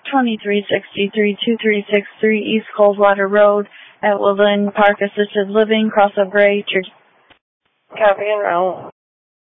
2363-2363 East Coldwater Road at Woodland Park Assisted Living, Cross of Gray, Church. Copy and roll.